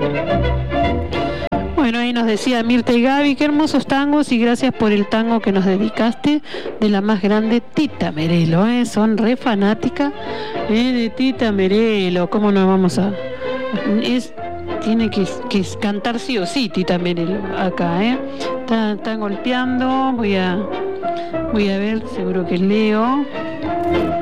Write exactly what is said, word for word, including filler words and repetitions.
Bueno, ahí nos decía Mirta y Gaby, qué hermosos tangos y gracias por el tango que nos dedicaste de la más grande Tita Merelo, ¿eh? Son re fanáticas, ¿eh? De Tita Merelo, ¿cómo nos vamos a...? Es, tiene que, que cantar sí o sí Tita Merelo acá, ¿eh? Está, están golpeando, voy a, voy a ver, seguro que leo.